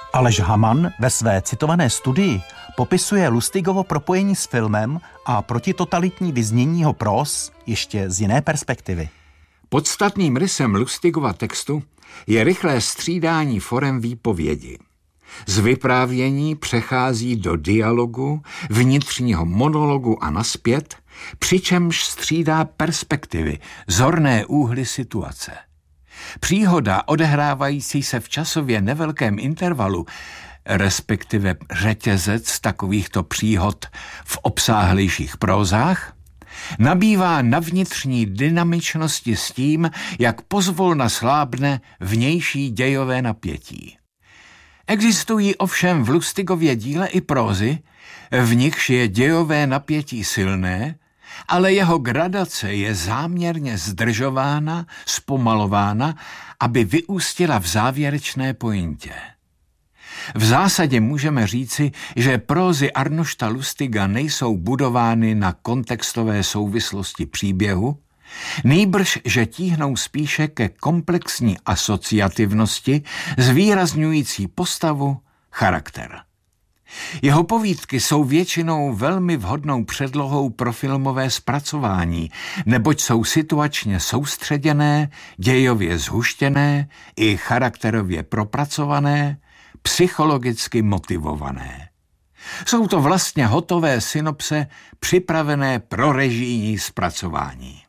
Aleš Hamann ve své citované studii popisuje Lustigovo propojení s filmem a protitotalitní vyznění jeho próz ještě z jiné perspektivy. Podstatným rysem Lustigova textu je rychlé střídání forem výpovědi. Z vyprávění přechází do dialogu, vnitřního monologu a nazpět, přičemž střídá perspektivy, zorné úhly situace. Příhoda odehrávající se v časově nevelkém intervalu, respektive řetězec takovýchto příhod v obsáhlejších prózách, nabývá na vnitřní dynamičnosti s tím, jak pozvolna slábne vnější dějové napětí. Existují ovšem v Lustigově díle i prózy, v nichž je dějové napětí silné, ale jeho gradace je záměrně zdržována, zpomalována, aby vyústila v závěrečné pointě. V zásadě můžeme říci, že prózy Arnošta Lustiga nejsou budovány na kontextové souvislosti příběhu, nýbrž, že tíhnou spíše ke komplexní asociativnosti, zvýrazňující postavu, charakter. Jeho povídky jsou většinou velmi vhodnou předlohou pro filmové zpracování, neboť jsou situačně soustředěné, dějově zhuštěné i charakterově propracované, psychologicky motivované. Jsou to vlastně hotové synopse připravené pro režijní zpracování.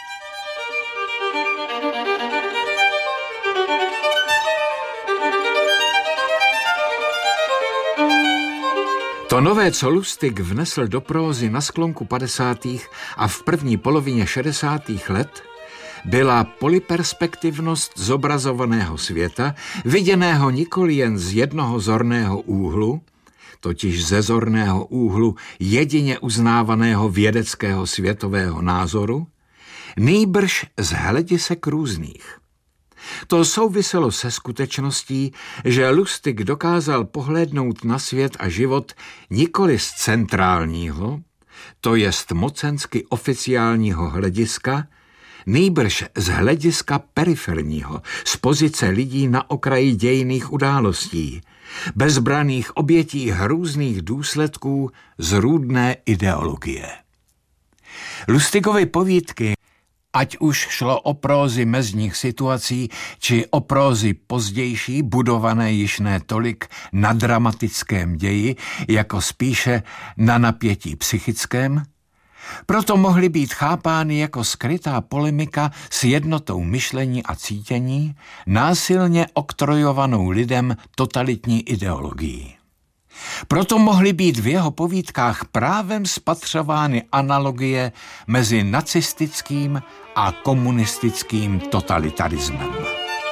To nové, co Lustig vnesl do prózy na sklonku 50. a v první polovině 60. let, byla polyperspektivnost zobrazovaného světa, viděného nikoli jen z jednoho zorného úhlu, totiž ze zorného úhlu jedině uznávaného vědeckého světového názoru, nýbrž z hledisek různých. To souviselo se skutečností, že Lustig dokázal pohlédnout na svět a život nikoli z centrálního, to jest mocensky oficiálního hlediska, nýbrž z hlediska periferního, z pozice lidí na okraji dějinných událostí, bezbraných obětí hrůzných důsledků zrůdné ideologie. Lustigovy povídky, ať už šlo o prózy mezních situací, či o prózy pozdější, budované již ne tolik na dramatickém ději, jako spíše na napětí psychickém, proto mohly být chápány jako skrytá polemika s jednotou myšlení a cítění, násilně oktrojovanou lidem totalitní ideologií. Proto mohly být v jeho povídkách právem spatřovány analogie mezi nacistickým a komunistickým totalitarismem.